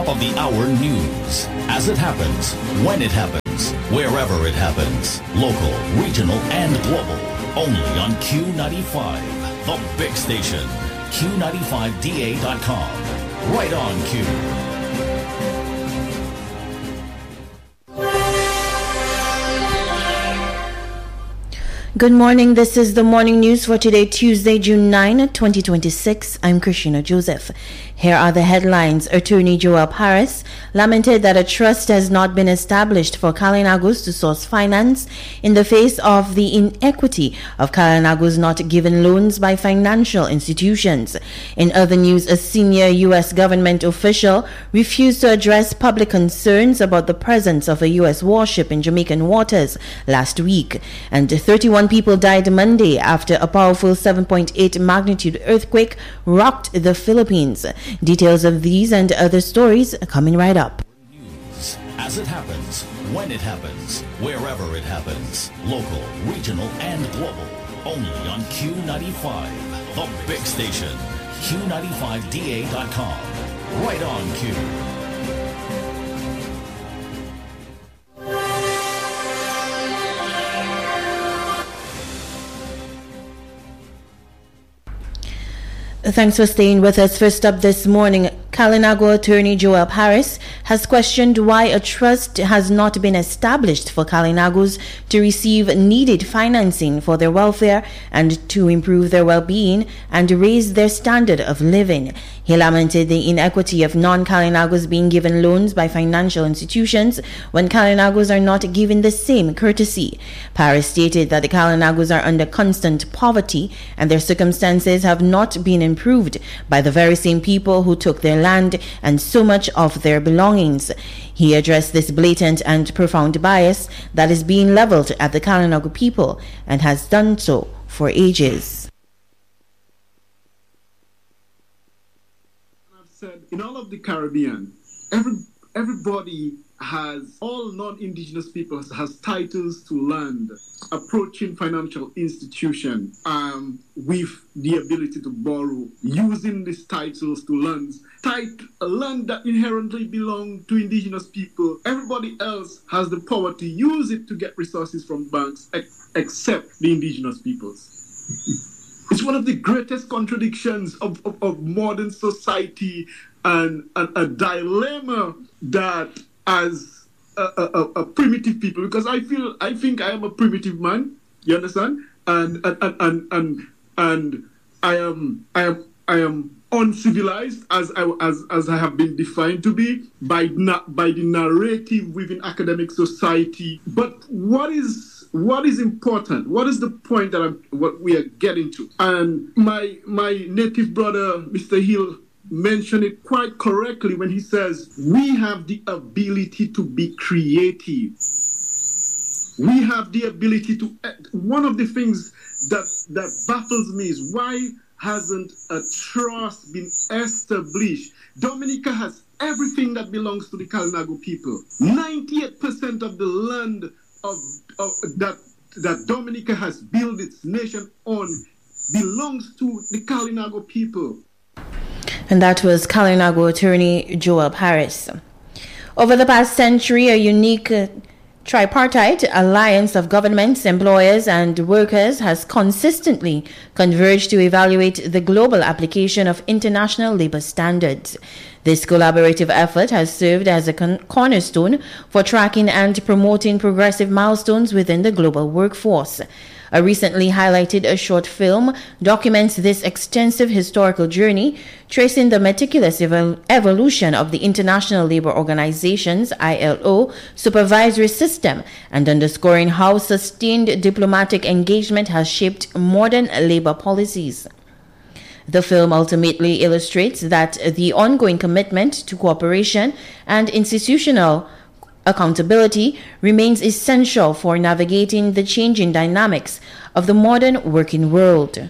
top of the hour news. As it happens, when it happens, wherever it happens. Local, regional, and global. Only on Q95, the big station. Q95DA.com. Right on Q. Good morning. This is the morning news for today, Tuesday, June 9, 2026. I'm Christina Joseph. Here are the headlines. Attorney Joel Paris lamented that a trust has not been established for Kalinagos to source finance in the face of the inequity of Kalinagos not given loans by financial institutions. In other news, a senior U.S. government official refused to address public concerns about the presence of a U.S. warship in Jamaican waters last week, and 31 people died Monday after a powerful 7.8 magnitude earthquake rocked the Philippines. Details of these and other stories are coming right up. News. As it happens, when it happens, wherever it happens. Local, regional, and global. Only on Q95, the big station. Q95DA.com. Right on Q. Thanks for staying with us. First up this morning, Kalinago attorney Joel Paris has questioned why a trust has not been established for Kalinagos to receive needed financing for their welfare and to improve their well-being and raise their standard of living. He lamented the inequity of non-Kalinagos being given loans by financial institutions when Kalinagos are not given the same courtesy. Paris stated that the Kalinagos are under constant poverty and their circumstances have not been improved by the very same people who took their land and so much of their belongings. He addressed this blatant and profound bias that is being leveled at the Kalinago people and has done so for ages. I've said in all of the Caribbean, everybody has, all non-indigenous people has titles to land approaching financial institution with the ability to borrow, using these titles to land that inherently belong to indigenous people. Everybody else has the power to use it to get resources from banks except the indigenous peoples. It's one of the greatest contradictions of modern society and a dilemma that as a primitive people, because I think I am a primitive man, you understand, and I am uncivilized as I have been defined to be by the narrative within academic society. But what is important? What is the point that what we are getting to? And my native brother, Mr. Hill, mentioned it quite correctly when he says we have the ability to be creative. We have the ability to. One of the things that baffles me is why hasn't a trust been established? Dominica has everything that belongs to the Kalinago people. 98% of the land that Dominica has built its nation on belongs to the Kalinago people. And that was Kalinago attorney Joel Paris. Over the past century, a unique tripartite alliance of governments, employers, and workers has consistently converged to evaluate the global application of international labor standards. This collaborative effort has served as a cornerstone for tracking and promoting progressive milestones within the global workforce. A recently highlighted short film documents this extensive historical journey, tracing the meticulous evolution of the International Labour Organization's ILO supervisory system and underscoring how sustained diplomatic engagement has shaped modern labour policies. The film ultimately illustrates that the ongoing commitment to cooperation and institutional accountability remains essential for navigating the changing dynamics of the modern working world.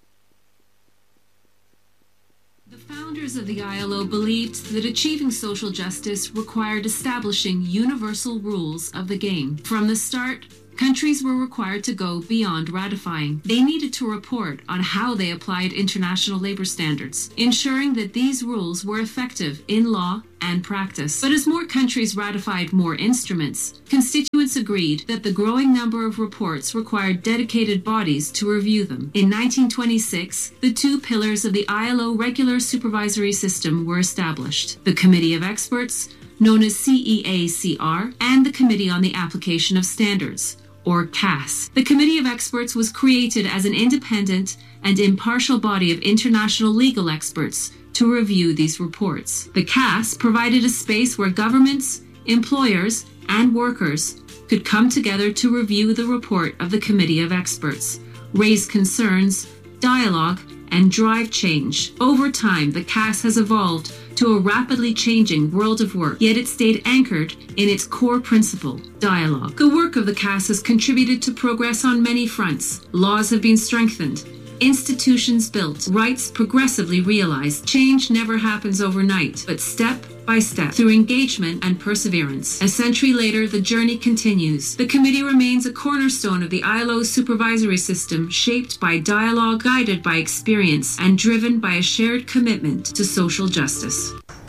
The founders of the ILO believed that achieving social justice required establishing universal rules of the game. From the start, countries were required to go beyond ratifying. They needed to report on how they applied international labor standards, ensuring that these rules were effective in law and practice. But as more countries ratified more instruments, constituents agreed that the growing number of reports required dedicated bodies to review them. In 1926, the two pillars of the ILO regular supervisory system were established: the Committee of Experts, known as CEACR, and the Committee on the Application of Standards, or CAS. The Committee of Experts was created as an independent and impartial body of international legal experts to review these reports. The CAS provided a space where governments, employers, and workers could come together to review the report of the Committee of Experts, raise concerns, dialogue, and drive change. Over time, the CAS has evolved to a rapidly changing world of work, yet it stayed anchored in its core principle, dialogue. The work of the CAS has contributed to progress on many fronts. Laws have been strengthened, institutions built, rights progressively realized. Change never happens overnight, but step by step, through engagement and perseverance. A century later, the journey continues. The committee remains a cornerstone of the ILO supervisory system, shaped by dialogue, guided by experience, and driven by a shared commitment to social justice.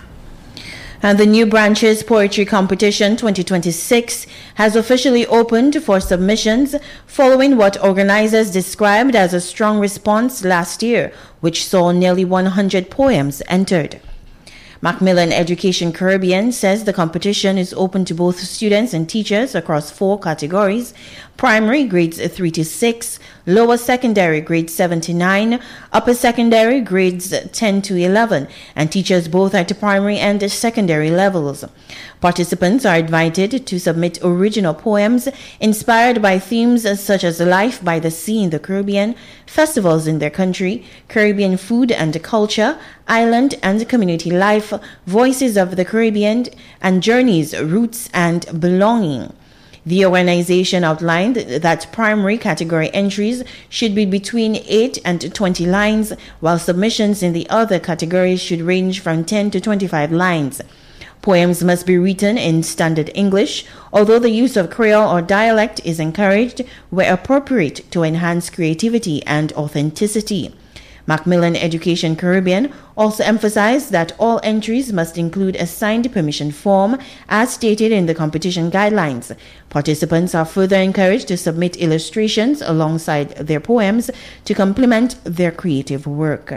And the New Branches Poetry Competition 2026 has officially opened for submissions following what organizers described as a strong response last year, which saw nearly 100 poems entered. Macmillan Education Caribbean says the competition is open to both students and teachers across 4 categories: primary grades 3 to 6, lower secondary grades 7 to 9, upper secondary grades 10 to 11, and teachers both at primary and secondary levels. Participants are invited to submit original poems inspired by themes such as life by the sea in the Caribbean, festivals in their country, Caribbean food and culture, island and community life, voices of the Caribbean, and journeys, roots, and belonging. The organization outlined that primary category entries should be between 8 and 20 lines, while submissions in the other categories should range from 10 to 25 lines. Poems must be written in standard English, although the use of Creole or dialect is encouraged where appropriate to enhance creativity and authenticity. Macmillan Education Caribbean also emphasized that all entries must include a signed permission form as stated in the competition guidelines. Participants are further encouraged to submit illustrations alongside their poems to complement their creative work.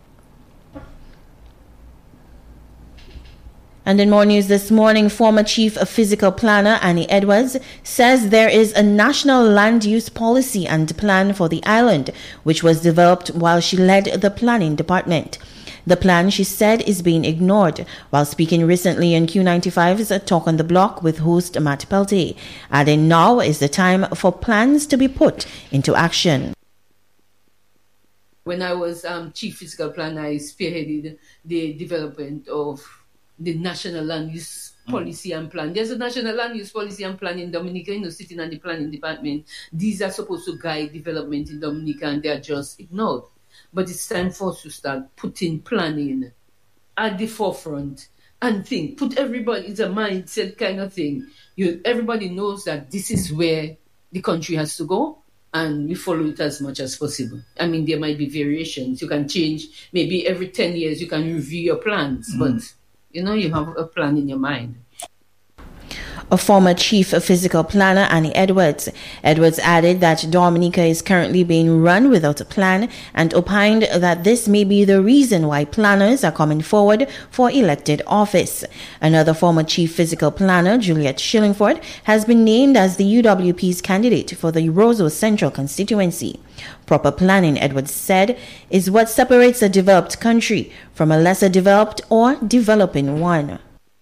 And in more news this morning, former Chief Physical Planner Annie Edwards says there is a national land use policy and plan for the island, which was developed while she led the planning department. The plan, she said, is being ignored, while speaking recently on Q95's Talk on the Block with host Matt Peltier, adding now is the time for plans to be put into action. When I was Chief Physical Planner, I spearheaded the development of the National Land Use Policy and Plan. There's a National Land Use Policy and Plan in Dominica, sitting on the planning department. These are supposed to guide development in Dominica, and they're just ignored. But it's time for us to start putting planning at the forefront and think. Put everybody, it's a mindset kind of thing. Everybody knows that this is where the country has to go, and we follow it as much as possible. I mean, there might be variations. You can change. Maybe every 10 years you can review your plans, but you have a plan in your mind. A former Chief Physical Planner, Annie Edwards. Edwards added that Dominica is currently being run without a plan and opined that this may be the reason why planners are coming forward for elected office. Another former Chief Physical Planner, Juliet Shillingford, has been named as the UWP's candidate for the Roseau Central constituency. Proper planning, Edwards said, is what separates a developed country from a lesser developed or developing one.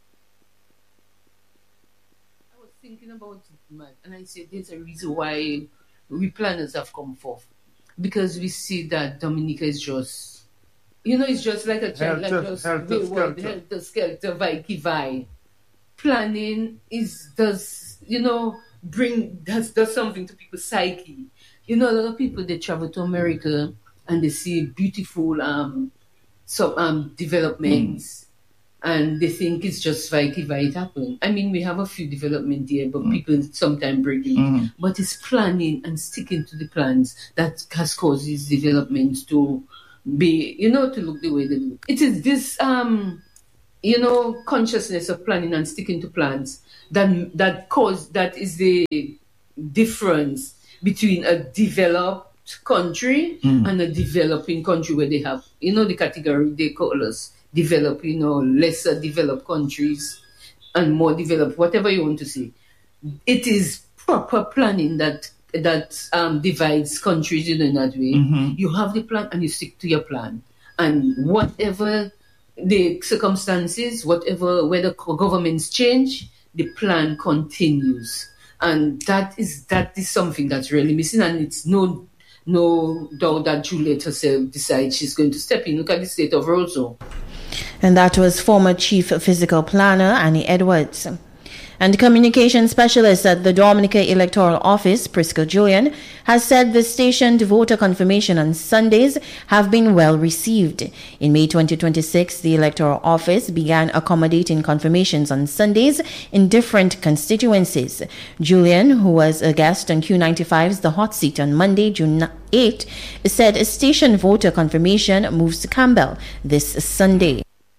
And I said, there's a reason why we planners have come forth. Because we see that Dominica is just, it's just like a child, helter-skelter, vai-ki-vai. Planning does something to people's psyche. A lot of people, they travel to America and they see beautiful developments. and they think it's just like if it happened. I mean, we have a few development there, but people sometimes break it. But it's planning and sticking to the plans that has caused these developments to be, to look the way they look. It is this, consciousness of planning and sticking to plans that is the difference between a developed country and a developing country, where they have, the category they call us developed, lesser developed countries and more developed, whatever you want to say. It is proper planning that divides countries in that way. You have the plan and you stick to your plan. And whatever the circumstances, whether governments change, the plan continues. And that is something that's really missing. And it's no doubt that Juliet herself decides she's going to step in. Look at the state of Roseau. And that was former Chief Physical Planner Annie Edwards. And communication specialist at the Dominica Electoral Office, Prisca Julian, has said the stationed voter confirmation on Sundays have been well received. In May 2026, the Electoral Office began accommodating confirmations on Sundays in different constituencies. Julian, who was a guest on Q95's The Hot Seat on Monday, June 8, said a station voter confirmation moves to Campbell this Sunday.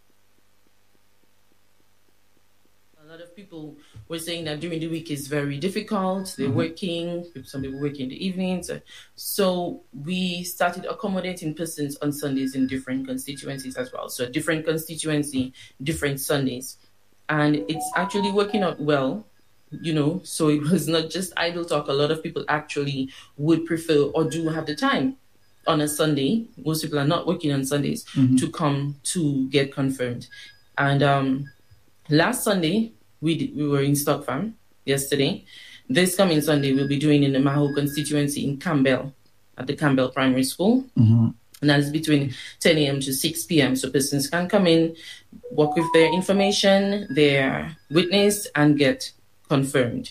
People were saying that during the week is very difficult. They're working, some people work in the evenings. So we started accommodating persons on Sundays in different constituencies as well. So a different constituency, different Sundays. And it's actually working out well, so it was not just idle talk. A lot of people actually would prefer or do have the time on a Sunday. Most people are not working on Sundays to come to get confirmed. And last Sunday, we were in Stock Farm yesterday. This coming Sunday, we'll be doing in the Maho constituency in Campbell, at the Campbell Primary School. And that is between 10 a.m. to 6 p.m. So persons can come in, work with their information, their witness, and get confirmed.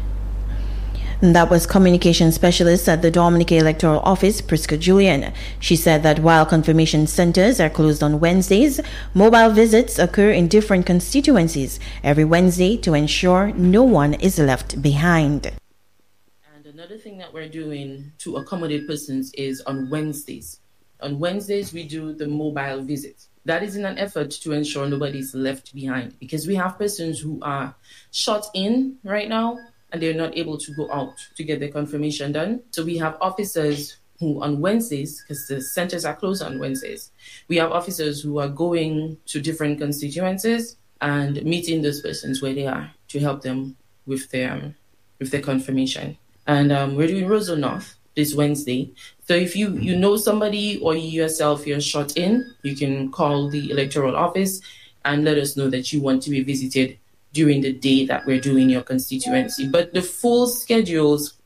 And that was communication specialist at the Dominica Electoral Office, Prisca Julian. She said that while confirmation centers are closed on Wednesdays, mobile visits occur in different constituencies every Wednesday to ensure no one is left behind. And another thing that we're doing to accommodate persons is on Wednesdays. On Wednesdays, we do the mobile visits. That is in an effort to ensure nobody's left behind, because we have persons who are shut in right now and they're not able to go out to get their confirmation done. So we have officers who on Wednesdays, because the centers are closed on Wednesdays, we have officers who are going to different constituencies and meeting those persons where they are to help them with their confirmation. And we're doing Roseau North this Wednesday. So if you know somebody or you yourself, you're shut in, you can call the electoral office and let us know that you want to be visited during the day that we're doing your constituency. But the full schedules.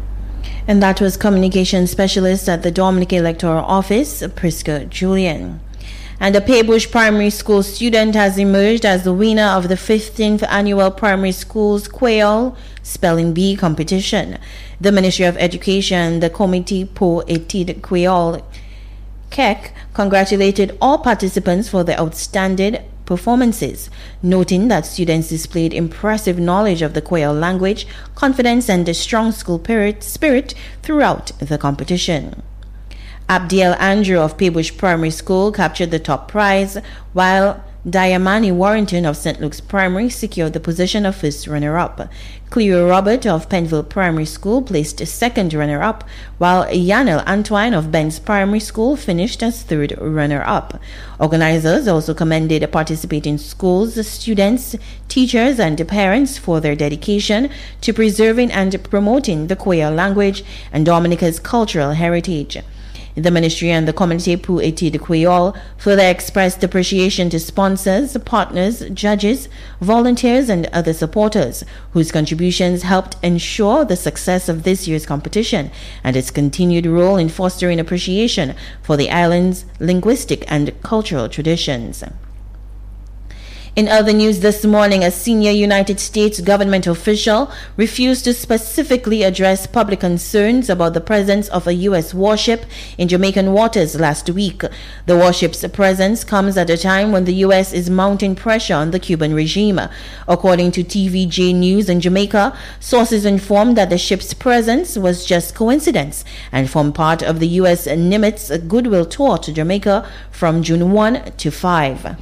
And that was communication specialist at the Dominica Electoral Office, Prisca Julian. And a Paybush Primary School student has emerged as the winner of the 15th Annual Primary Schools Creole Spelling Bee competition. The Ministry of Education, the Comité pour Études Creole, CEC, congratulated all participants for their outstanding performances, noting that students displayed impressive knowledge of the Creole language, confidence, and a strong school spirit throughout the competition. Abdiel Andrew of Paybush Primary School captured the top prize, while Diamani Warrington of St. Luke's Primary secured the position of first runner-up. Cleo Robert of Penville Primary School placed second runner-up, while Yanel Antoine of Ben's Primary School finished as third runner-up. Organizers also commended participating schools, students, teachers, and parents for their dedication to preserving and promoting the Creole language and Dominica's cultural heritage. The Ministry and the Comité pour Études Creole further expressed appreciation to sponsors, partners, judges, volunteers, and other supporters whose contributions helped ensure the success of this year's competition and its continued role in fostering appreciation for the island's linguistic and cultural traditions. In other news this morning, a senior United States government official refused to specifically address public concerns about the presence of a U.S. warship in Jamaican waters last week. The warship's presence comes at a time when the U.S. is mounting pressure on the Cuban regime. According to TVJ News in Jamaica, sources informed that the ship's presence was just coincidence and formed part of the U.S. Nimitz goodwill tour to Jamaica from June 1 to 5.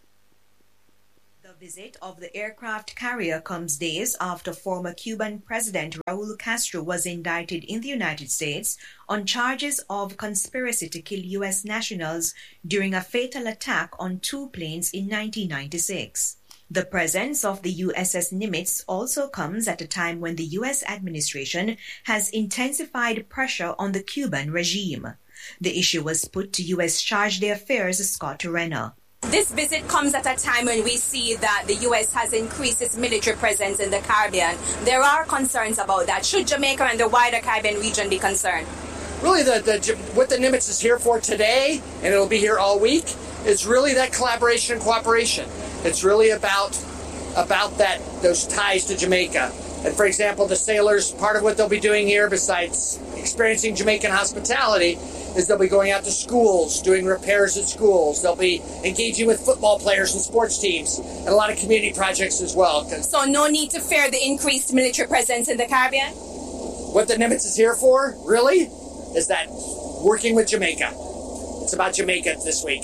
The visit of the aircraft carrier comes days after former Cuban President Raul Castro was indicted in the United States on charges of conspiracy to kill U.S. nationals during a fatal attack on 2 planes in 1996. The presence of the USS Nimitz also comes at a time when the U.S. administration has intensified pressure on the Cuban regime. The issue was put to U.S. Charge d'Affaires Scott Renner. This visit comes at a time when we see that the U.S. has increased its military presence in the Caribbean. There are concerns about that. Should Jamaica and the wider Caribbean region be concerned? Really, what the Nimitz is here for today, and it'll be here all week, is really that collaboration and cooperation. It's really about those ties to Jamaica. And for example, the sailors, part of what they'll be doing here, besides experiencing Jamaican hospitality, is they'll be going out to schools, doing repairs at schools. They'll be engaging with football players and sports teams, and a lot of community projects as well. So no need to fear the increased military presence in the Caribbean? What the Nimitz is here for, really, is that working with Jamaica. It's about Jamaica this week.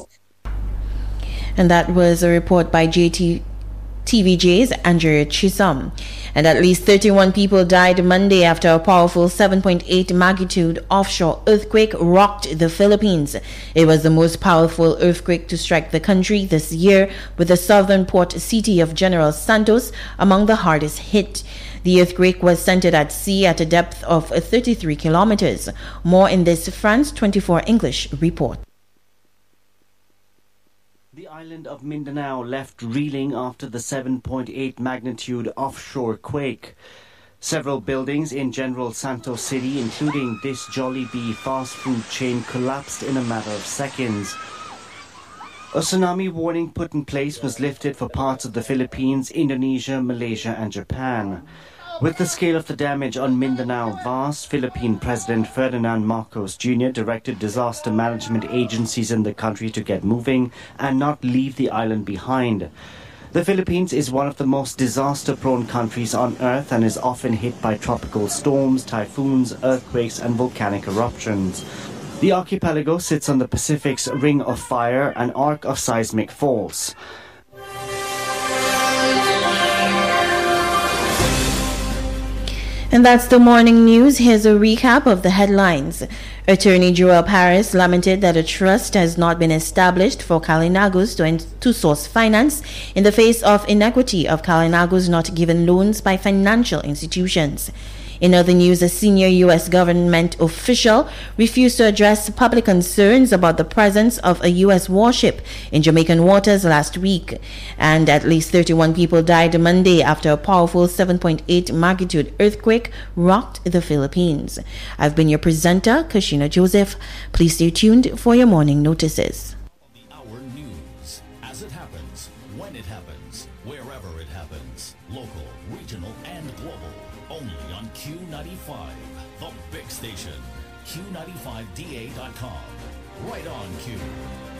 And that was a report by TVJ's Andrea Chisholm. And at least 31 people died Monday after a powerful 7.8 magnitude offshore earthquake rocked the Philippines. It was the most powerful earthquake to strike the country this year, with the southern port city of General Santos among the hardest hit. The earthquake was centered at sea at a depth of 33 kilometers. More in this France 24 English report. The island of Mindanao left reeling after the 7.8 magnitude offshore quake. Several buildings in General Santos City, including this Jollibee fast food chain, collapsed in a matter of seconds. A tsunami warning put in place was lifted for parts of the Philippines, Indonesia, Malaysia and Japan. With the scale of the damage on Mindanao vast, Philippine President Ferdinand Marcos Jr. directed disaster management agencies in the country to get moving and not leave the island behind. The Philippines is one of the most disaster-prone countries on earth and is often hit by tropical storms, typhoons, earthquakes and volcanic eruptions. The archipelago sits on the Pacific's Ring of Fire, an arc of seismic faults. And that's the morning news. Here's a recap of the headlines. Attorney Joel Paris lamented that a trust has not been established for Kalinagos to source finance in the face of inequity of Kalinagos not given loans by financial institutions. In other news, a senior U.S. government official refused to address public concerns about the presence of a U.S. warship in Jamaican waters last week. And at least 31 people died Monday after a powerful 7.8 magnitude earthquake rocked the Philippines. I've been your presenter, Kashina Joseph. Please stay tuned for your morning notices. The hour news, as it happens, when it happens, wherever it happens, local, regional, and global. Only on Q95, the big station. Q95DA.com. Right on Q.